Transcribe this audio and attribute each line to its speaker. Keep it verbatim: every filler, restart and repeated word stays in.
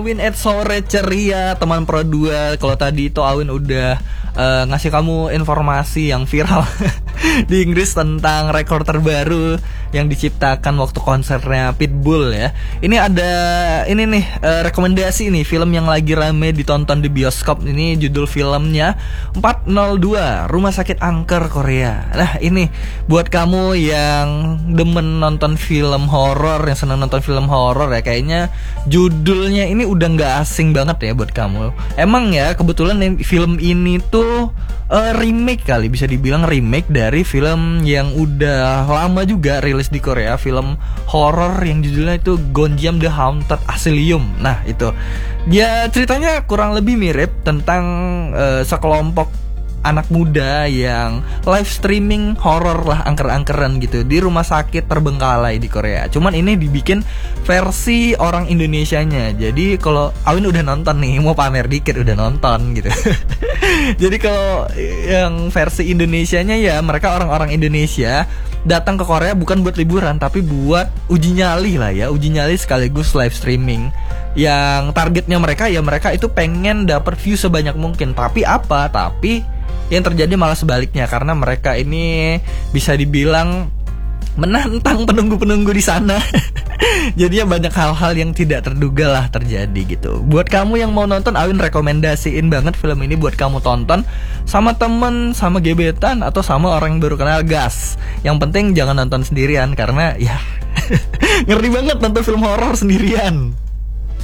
Speaker 1: Awin at sore ceria teman Pro dua. Kalau tadi itu Awin udah uh, ngasih kamu informasi yang viral di Inggris tentang rekor terbaru yang diciptakan waktu konsernya Pitbull ya. Ini ada ini nih uh, rekomendasi nih film yang lagi rame ditonton di bioskop. Ini judul filmnya empat nol dua Rumah Sakit Angker Korea. Nah ini buat kamu yang demen nonton film horor, yang senang nonton film horor ya, kayaknya judulnya ini udah nggak asing banget ya buat kamu. Emang ya kebetulan film ini tuh uh, remake kali, bisa dibilang remake dari film yang udah lama juga rilis di Korea, film horor yang judulnya itu Gonjiam the Haunted Asylum. Nah itu dia ceritanya kurang lebih mirip tentang uh, sekelompok anak muda yang live streaming horor lah, angker-angkeran gitu di rumah sakit terbengkalai di Korea. Cuman ini dibikin versi orang Indonesianya. Jadi kalau Awin udah nonton nih, mau pamer dikit udah nonton gitu. Jadi kalau yang versi Indonesianya ya mereka orang-orang Indonesia datang ke Korea bukan buat liburan tapi buat uji nyali lah ya, uji nyali sekaligus live streaming. Yang targetnya mereka ya mereka itu pengen dapat view sebanyak mungkin. Tapi apa? Tapi yang terjadi malah sebaliknya, karena mereka ini bisa dibilang menantang penunggu-penunggu di sana. Jadinya banyak hal-hal yang tidak terduga lah terjadi gitu. Buat kamu yang mau nonton, Awin rekomendasiin banget film ini buat kamu tonton sama temen, sama gebetan, atau sama orang yang baru kenal, gas. Yang penting jangan nonton sendirian, karena ya ngeri banget nonton film horor sendirian.